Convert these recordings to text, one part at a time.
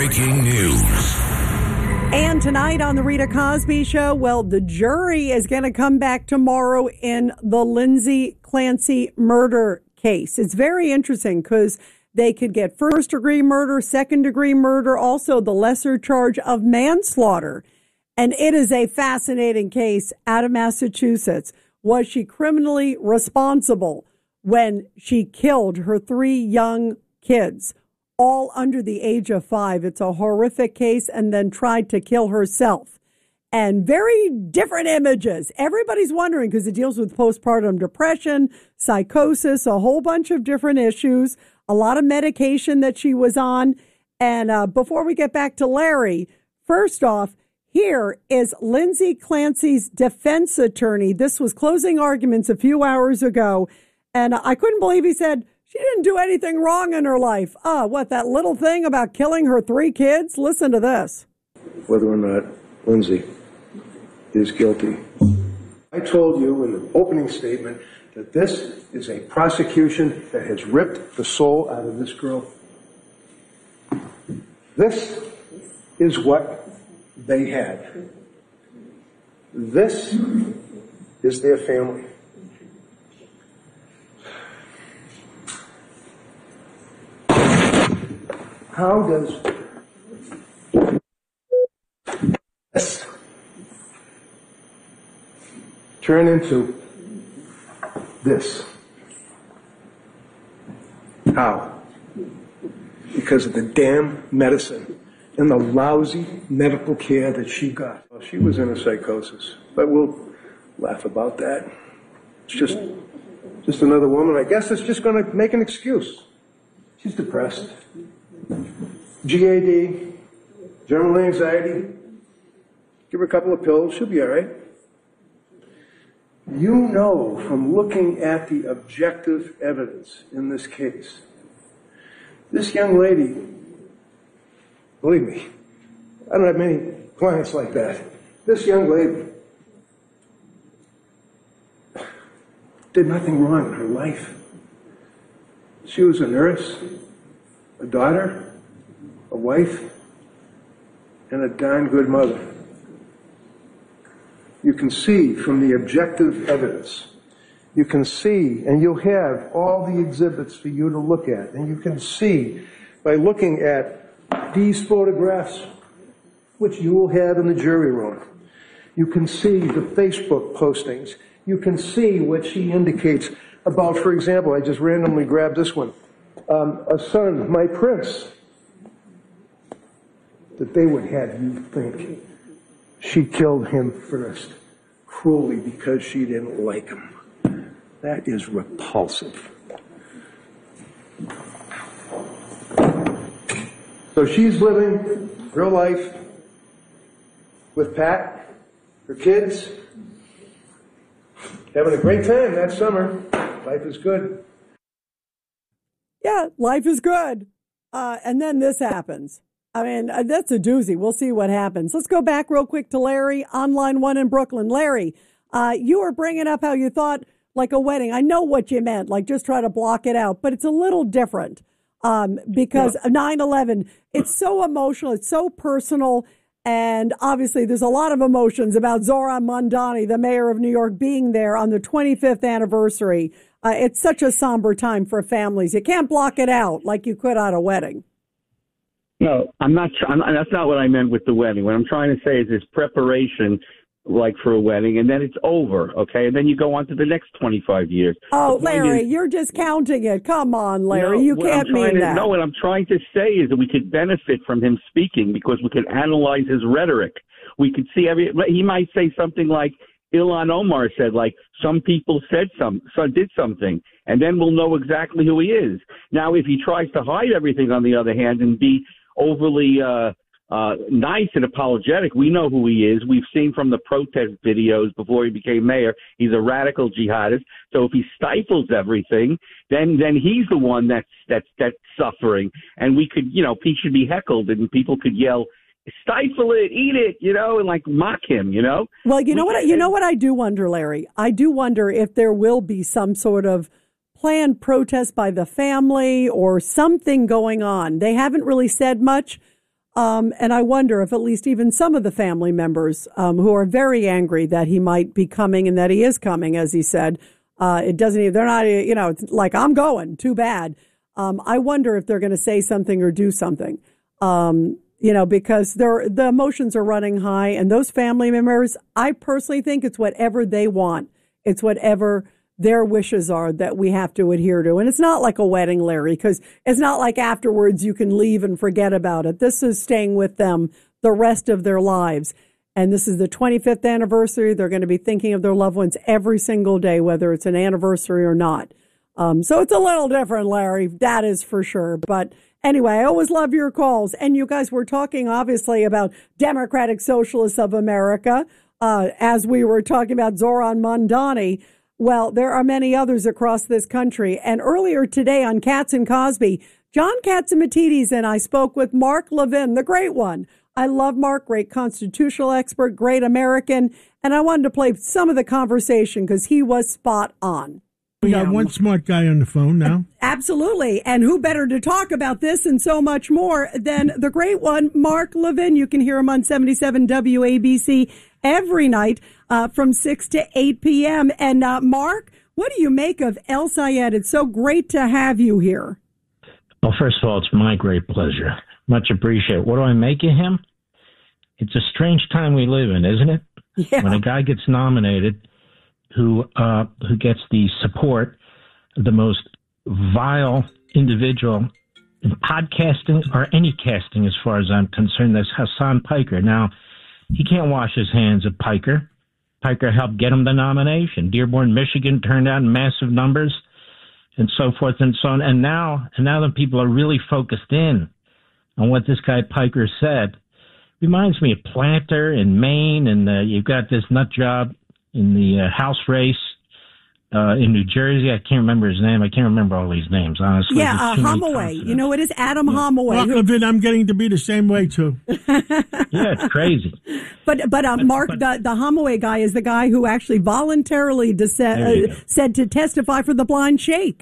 Breaking news. And tonight on the Rita Cosby Show, well, the jury is going to come back tomorrow in the Lindsay Clancy murder case. It's very interesting because they could get first-degree murder, second-degree murder, also the lesser charge of manslaughter. And it is a fascinating case out of Massachusetts. Was she criminally responsible when she killed her 3 young kids, all under the age of 5? It's a horrific case, and then tried to kill herself. And very different images. Everybody's wondering because it deals with postpartum depression, psychosis, a whole bunch of different issues, a lot of medication that she was on. And before we get back to Larry, first off, here is Lindsay Clancy's defense attorney. This was closing arguments a few hours ago, and I couldn't believe he said she didn't do anything wrong in her life. What, that little thing about killing her 3 kids? Listen to this. Whether or not Lindsay is guilty. I told you in the opening statement that this is a prosecution that has ripped the soul out of this girl. This is what they had. This is their family. How does this turn into this? How? Because of the damn medicine and the lousy medical care that she got. Well, she was in a psychosis, but we'll laugh about that. It's just another woman. I guess it's just going to make an excuse. She's depressed. GAD, general anxiety. Give her a couple of pills, she'll be all right. You know from looking at the objective evidence in this case, this young lady, believe me, I don't have many clients like that. This young lady did nothing wrong in her life. She was a nurse, a daughter, a wife, and a darn good mother. You can see from the objective evidence, you can see, and you'll have all the exhibits for you to look at, and you can see by looking at these photographs, which you will have in the jury room. You can see the Facebook postings. You can see what she indicates about, for example, I just randomly grabbed this one. A son, my prince, that they would have you think she killed him first, cruelly, because she didn't like him. That is repulsive. So she's living her life with Pat, her kids, having a great time that summer. Life is good. Yeah, life is good. And then this happens. I mean, that's a doozy. We'll see what happens. Let's go back real quick to Larry on line 1 in Brooklyn. Larry, you were bringing up how you thought like a wedding. I know what you meant, like just try to block it out, but it's a little different because 9/11, it's so emotional. It's so personal. And obviously there's a lot of emotions about Zohran Mamdani, the mayor of New York, being there on the 25th anniversary. It's such a somber time for families. You can't block it out like you could at a wedding. No, I'm not. That's not what I meant with the wedding. What I'm trying to say is there's preparation, like for a wedding, and then it's over, okay? And then you go on to the next 25 years. Oh, Larry, you're just counting it. Come on, Larry. No, you can't mean that. No, what I'm trying to say is that we could benefit from him speaking because we could analyze his rhetoric. We could see he might say something like Ilhan Omar said, like, some people did something, and then we'll know exactly who he is. Now, if he tries to hide everything, on the other hand, and be overly nice and apologetic, we know who he is. We've seen from the protest videos before he became mayor, he's a radical jihadist. So if he stifles everything, then he's the one that's suffering. And we could, he should be heckled, and people could yell, stifle it, eat it, and like mock him, Well, you know what I do wonder, Larry? I do wonder if there will be some sort of planned protest by the family or something going on. They haven't really said much. And I wonder if at least even some of the family members who are very angry that he might be coming and that he is coming, as he said, they're not, it's like, I'm going, too bad. I wonder if they're going to say something or do something, because the emotions are running high, and those family members, I personally think it's whatever they want. It's whatever their wishes are that we have to adhere to. And it's not like a wedding, Larry, because it's not like afterwards you can leave and forget about it. This is staying with them the rest of their lives. And this is the 25th anniversary. They're going to be thinking of their loved ones every single day, whether it's an anniversary or not. So it's a little different, Larry. That is for sure. But anyway, I always love your calls. And you guys were talking, obviously, about Democratic Socialists of America, as we were talking about Zoran Mondani. Well, there are many others across this country. And earlier today on Katz and Cosby, John Catsimatidis and I spoke with Mark Levin, the great one. I love Mark, great constitutional expert, great American. And I wanted to play some of the conversation because he was spot on. We got one smart guy on the phone now. Absolutely. And who better to talk about this and so much more than the great one, Mark Levin. You can hear him on 77 WABC every night from 6 to 8 p.m. And Mark, what do you make of El Sayed? It's so great to have you here. Well, first of all, it's my great pleasure. Much appreciated. What do I make of him? It's a strange time we live in, isn't it? Yeah. When a guy gets nominated who gets the support of the most vile individual in podcasting or any casting, as far as I'm concerned, that's Hassan Piker. Now, he can't wash his hands of Piker. Piker helped get him the nomination. Dearborn, Michigan turned out in massive numbers and so forth and so on. And now the people are really focused in on what this guy Piker said. Reminds me of Planter in Maine, and you've got this nut job in the House race in New Jersey. I can't remember his name. I can't remember all these names, honestly. Yeah, Homaway. You know, it is Adam Homaway. Mark Levin, I'm getting to be the same way, too. Yeah, it's crazy. But Mark, the Homaway guy is the guy who actually voluntarily said to testify for the blind sheikh.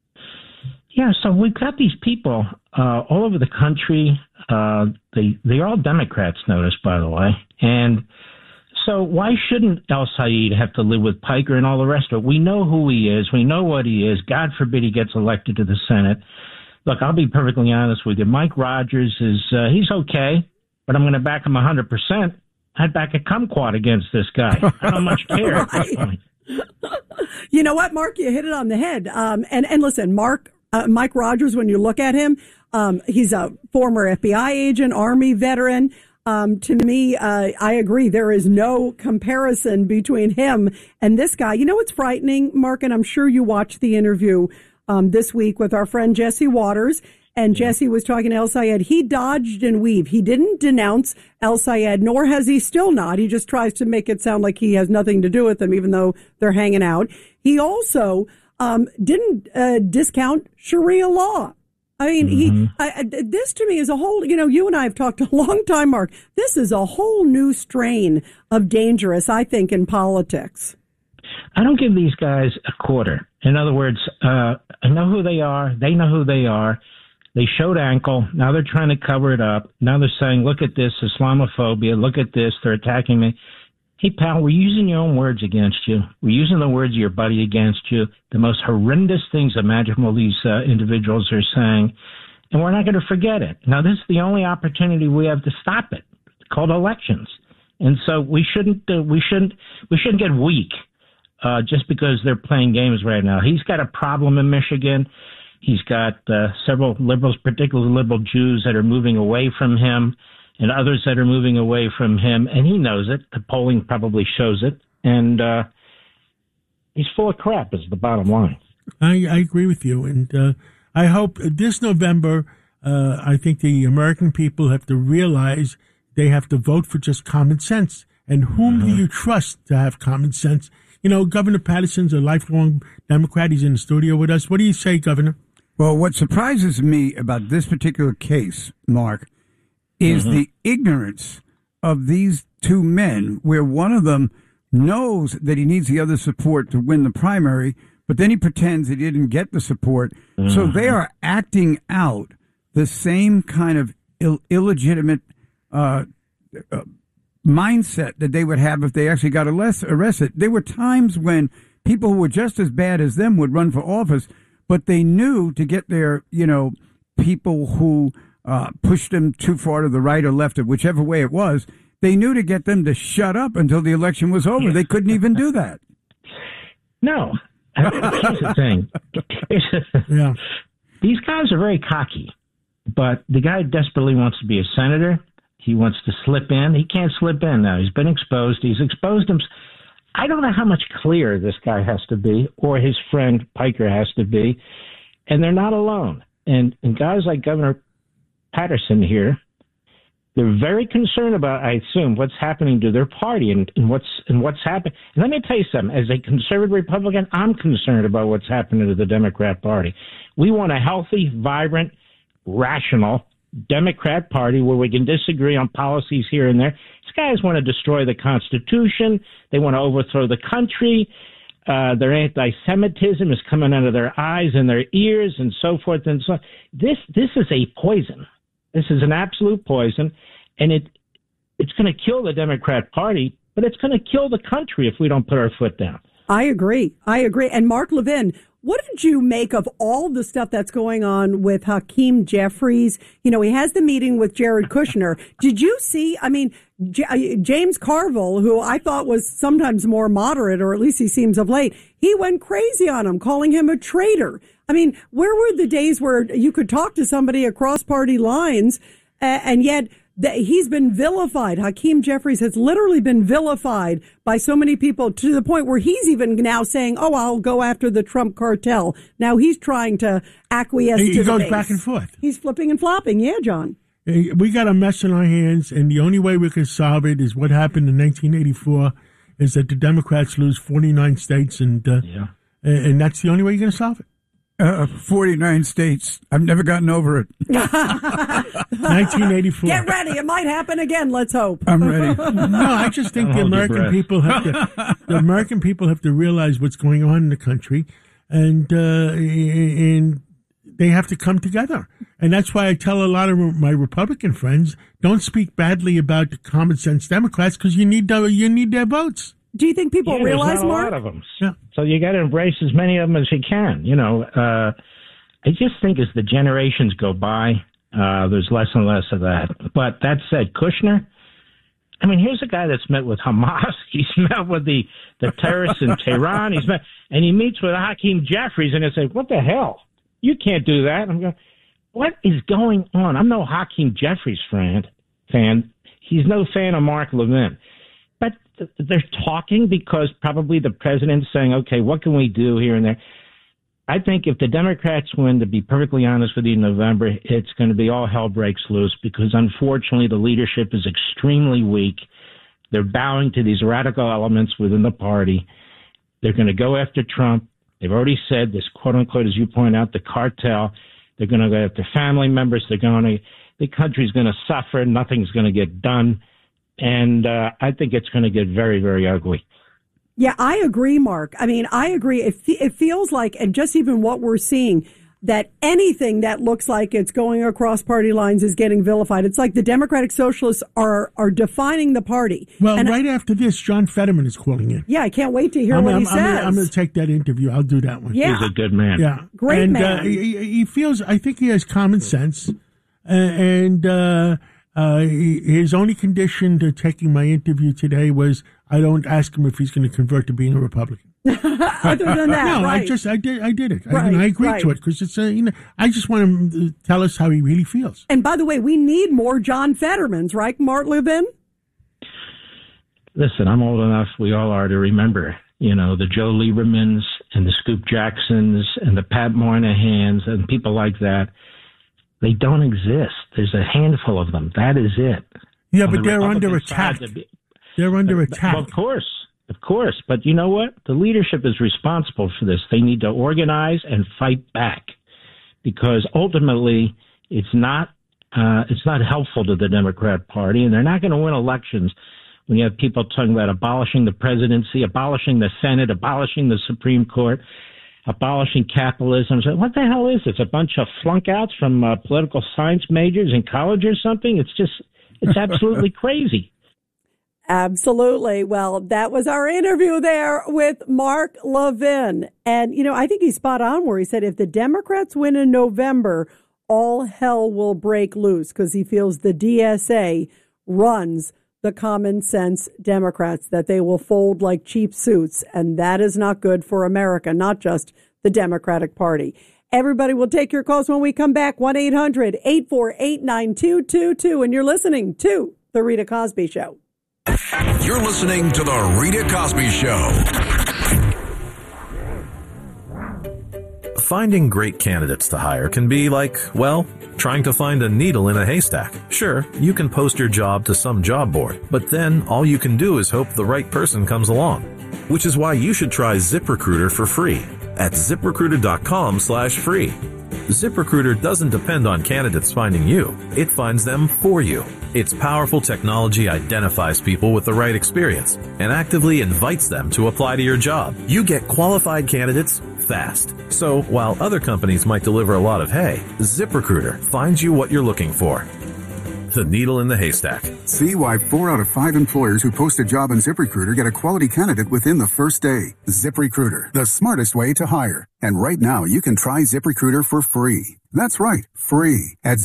Yeah, so we've got these people all over the country. They're all Democrats, notice, by the way. And so why shouldn't El Sayed have to live with Piker and all the rest of it? We know who he is. We know what he is. God forbid he gets elected to the Senate. Look, I'll be perfectly honest with you. Mike Rogers he's okay, but I'm going to back him 100%. I'd back a kumquat against this guy. I don't much care at this point. You know what, Mark? You hit it on the head. And listen, Mike Rogers, when you look at him, he's a former FBI agent, Army veteran. To me, I agree. There is no comparison between him and this guy. You know what's frightening, Mark? And I'm sure you watched the interview this week with our friend Jesse Waters. And Jesse was talking to El Sayed. He dodged and weaved. He didn't denounce El Sayed, nor has he still not. He just tries to make it sound like he has nothing to do with them, even though they're hanging out. He also didn't discount Sharia law. I mean, this to me is a whole, you and I have talked a long time, Mark. This is a whole new strain of dangerous, I think, in politics. I don't give these guys a quarter. In other words, I know who they are. They know who they are. They showed ankle. Now they're trying to cover it up. Now they're saying, look at this, Islamophobia. Look at this. They're attacking me. Hey, pal, we're using your own words against you. We're using the words of your buddy against you. The most horrendous things imaginable these individuals are saying, and we're not going to forget it. Now, this is the only opportunity we have to stop it. It's called elections, and so we shouldn't get weak just because they're playing games right now. He's got a problem in Michigan. He's got several liberals, particularly liberal Jews, that are moving away from him, and others that are moving away from him, and he knows it. The polling probably shows it, and he's full of crap is the bottom line. I agree with you, and I hope this November, I think the American people have to realize they have to vote for just common sense. And whom do you trust to have common sense? You know, Governor Patterson's a lifelong Democrat. He's in the studio with us. What do you say, Governor? Well, what surprises me about this particular case, Mark, is the ignorance of these two men, where one of them knows that he needs the other support to win the primary, but then he pretends he didn't get the support. So they are acting out the same kind of illegitimate mindset that they would have if they actually got arrested. There were times when people who were just as bad as them would run for office, but they knew to get their, people who pushed them too far to the right or left, or whichever way it was, they knew to get them to shut up until the election was over. They couldn't even do that. No. Here's the thing. Yeah. These guys are very cocky, but the guy desperately wants to be a senator. He wants to slip in. He can't slip in now. He's been exposed. He's exposed himself. I don't know how much clearer this guy has to be, or his friend Piker has to be, and they're not alone. And guys like Governor Patterson here, they're very concerned about, I assume, what's happening to their party and what's happening. And let me tell you something. As a conservative Republican, I'm concerned about what's happening to the Democrat Party. We want a healthy, vibrant, rational Democrat Party where we can disagree on policies here and there. These guys want to destroy the Constitution. They want to overthrow the country. Their anti-Semitism is coming out of their eyes and their ears and so forth and so on. This is a poison. This is an absolute poison, and it's going to kill the Democrat Party, but it's going to kill the country if we don't put our foot down. I agree. And Mark Levin, what did you make of all the stuff that's going on with Hakeem Jeffries? He has the meeting with Jared Kushner. Did you see, James Carville, who I thought was sometimes more moderate, or at least he seems of late, he went crazy on him, calling him a traitor. Where were the days where you could talk to somebody across party lines, and yet he's been vilified? Hakeem Jeffries has literally been vilified by so many people to the point where he's even now saying, I'll go after the Trump cartel. Now he's trying to acquiesce to the base. He goes back and forth. He's flipping and flopping. Yeah, John. We got a mess in our hands, and the only way we can solve it is what happened in 1984, is that the Democrats lose 49 states, and that's the only way you're going to solve it. 49 states. I've never gotten over it. 1984. Get ready. It might happen again. Let's hope. I'm ready. No, I just think the American people have to realize what's going on in the country, and they have to come together. And that's why I tell a lot of my Republican friends, don't speak badly about the common sense Democrats, because you need their votes. Do you think people realize, Mark? A lot of them. Yeah. So you got to embrace as many of them as you can. I just think as the generations go by, there's less and less of that. But that said, Kushner, here's a guy that's met with Hamas. He's met with the terrorists in Tehran. And he meets with Hakeem Jeffries, and they say, what the hell? You can't do that. I'm going, what is going on? I'm no Hakeem Jeffries fan. He's no fan of Mark Levin. But they're talking because probably the president's saying, okay, what can we do here and there? I think if the Democrats win, to be perfectly honest with you, in November, it's going to be all hell breaks loose because, unfortunately, the leadership is extremely weak. They're bowing to these radical elements within the party. They're going to go after Trump. They've already said this, quote-unquote, as you point out, the cartel. They're going to go after family members. The country's going to suffer. Nothing's going to get done. And I think it's going to get very, very ugly. Yeah, I agree, Mark. I agree. It feels like, and just even what we're seeing, that anything that looks like it's going across party lines is getting vilified. It's like the Democratic Socialists are defining the party. Well, and right after this, John Fetterman is calling in. Yeah, I can't wait to hear what he says. I'm going to take that interview. I'll do that one. Yeah. He's a good man. Yeah. Great man. He feels, I think he has common sense. His only condition to taking my interview today was I don't ask him if he's going to convert to being a Republican. Other than that, no, right. I did it. Right, I agreed to it because it's I just want him to tell us how he really feels. And by the way, we need more John Fettermans, right, Mark Levin? Listen, I'm old enough, we all are, to remember, the Joe Liebermans and the Scoop Jacksons and the Pat Moynahans and people like that. They don't exist. There's a handful of them. That is it. Yeah, but they're under attack. They're under attack. Well, of course. But you know what? The leadership is responsible for this. They need to organize and fight back because ultimately it's not helpful to the Democrat Party, and they're not going to win elections when you have people talking about abolishing the presidency, abolishing the Senate, abolishing the Supreme Court, abolishing capitalism. So what the hell is this? A bunch of flunkouts from political science majors in college or something? It's absolutely crazy. Absolutely. Well, that was our interview there with Mark Levin. And, I think he's spot on where he said if the Democrats win in November, all hell will break loose, because he feels the DSA runs the common sense Democrats, that they will fold like cheap suits. And that is not good for America, not just the Democratic Party. Everybody will take your calls when we come back. 1-800-848-9222. And you're listening to The Rita Cosby Show. You're listening to The Rita Cosby Show. Finding great candidates to hire can be like, well, trying to find a needle in a haystack. Sure, you can post your job to some job board, but then all you can do is hope the right person comes along. Which is why you should try ZipRecruiter for free at ZipRecruiter.com/free. ZipRecruiter doesn't depend on candidates finding you. It finds them for you. Its powerful technology identifies people with the right experience and actively invites them to apply to your job. You get qualified candidates fast. So while other companies might deliver a lot of hay, ZipRecruiter finds you what you're looking for. The needle in the haystack. See why 4 out of 5 employers who post a job on ZipRecruiter get a quality candidate within the first day. ZipRecruiter, the smartest way to hire. And right now, you can try ZipRecruiter for free. That's right, free at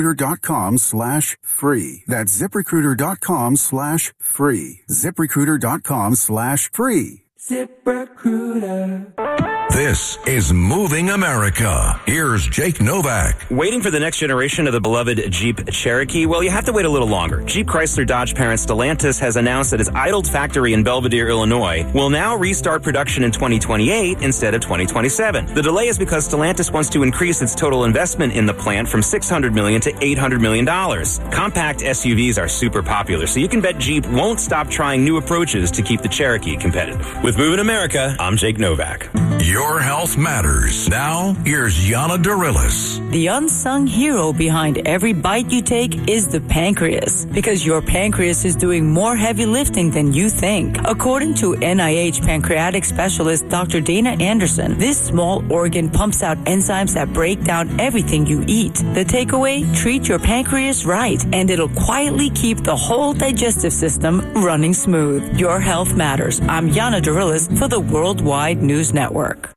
ZipRecruiter.com/free. That's ZipRecruiter.com/free. ZipRecruiter.com/free. ZipRecruiter. This is Moving America. Here's Jake Novak. Waiting for the next generation of the beloved Jeep Cherokee? Well, you have to wait a little longer. Jeep Chrysler Dodge parent Stellantis has announced that its idled factory in Belvidere, Illinois, will now restart production in 2028 instead of 2027. The delay is because Stellantis wants to increase its total investment in the plant from $600 million to $800 million. Compact SUVs are super popular, so you can bet Jeep won't stop trying new approaches to keep the Cherokee competitive. With Moving America, I'm Jake Novak. Your health matters. Now, here's Yana Darilis. The unsung hero behind every bite you take is the pancreas, because your pancreas is doing more heavy lifting than you think. According to NIH pancreatic specialist Dr. Dana Anderson, this small organ pumps out enzymes that break down everything you eat. The takeaway? Treat your pancreas right, and it'll quietly keep the whole digestive system running smooth. Your health matters. I'm Yana Darilis for the Worldwide News Network.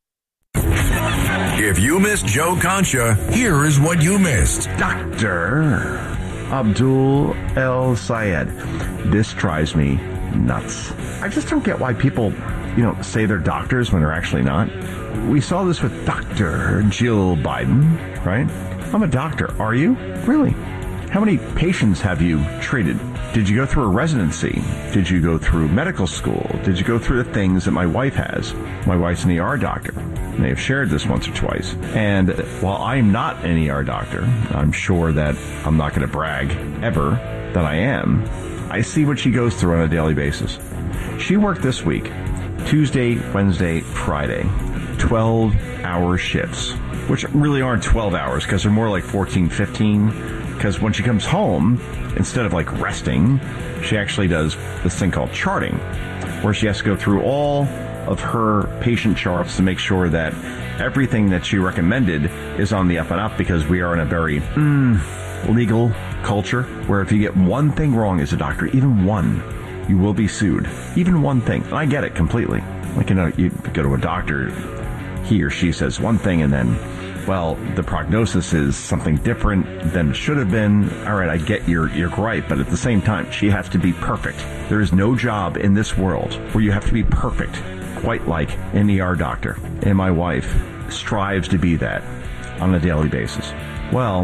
If you missed Joe Concha, here is what you missed. Dr. Abdul El Sayed. This drives me nuts. I just don't get why people, say they're doctors when they're actually not. We saw this with Dr. Jill Biden, right? I'm a doctor. Are you? Really? How many patients have you treated? Did you go through a residency? Did you go through medical school? Did you go through the things that my wife has? My wife's an ER doctor. They have shared this once or twice. And while I'm not an ER doctor, I'm sure that I'm not going to brag ever that I am. I see what she goes through on a daily basis. She worked this week, Tuesday, Wednesday, Friday, 12-hour shifts, which really aren't 12 hours because they're more like 14, 15. Because when she comes home, instead of resting, she actually does this thing called charting, where she has to go through all of her patient charts to make sure that everything that she recommended is on the up and up, because we are in a very legal culture where if you get one thing wrong as a doctor, even one, you will be sued. Even one thing. And I get it completely. You go to a doctor, he or she says one thing and then, well, the prognosis is something different than it should have been. All right, I get your gripe, but at the same time, she has to be perfect. There is no job in this world where you have to be perfect, quite like an ER doctor. And my wife strives to be that on a daily basis. Well,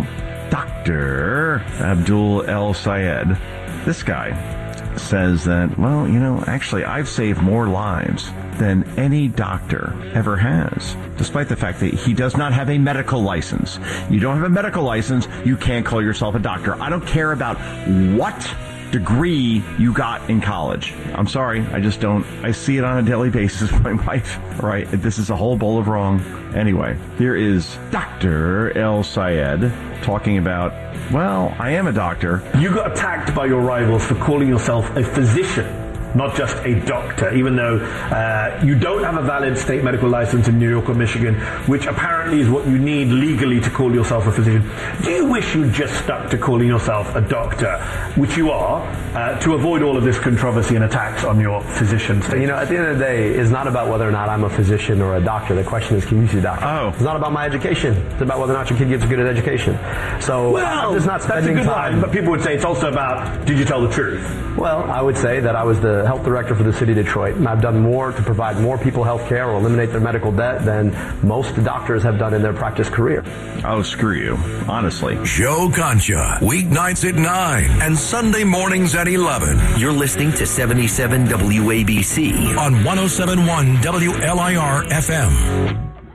Dr. Abdul El Sayed, this guy says that, actually, I've saved more lives than any doctor ever has, despite the fact that he does not have a medical license. You don't have a medical license, you can't call yourself a doctor. I don't care about what degree you got in college. I'm sorry, I just don't. I see it on a daily basis with my wife. Right? This is a whole bowl of wrong. Anyway, here is Dr. El Sayed talking about, I am a doctor. You got attacked by your rivals for calling yourself a physician. not just a doctor, even though you don't have a valid state medical license in New York or Michigan, which apparently is what you need legally to call yourself a physician. Do you wish you'd just stuck to calling yourself a doctor, which you are, to avoid all of this controversy and attacks on your physician status? You know, at the end of the day, it's not about whether or not I'm a physician or a doctor. The question is, can you see a doctor? Oh. It's not about my education. It's about whether or not your kid gets a good education. So I'm just not spending that's a good time. line, but people would say it's also about, did you tell the truth? Well, I would say that I was the health director for the city of Detroit, and I've done more to provide more people health care or eliminate their medical debt than most doctors have done in their practice career. Oh, screw you. Honestly. Joe Concha, weeknights at 9 and Sunday mornings at 11. You're listening to 77 WABC on 107.1 WLIR FM.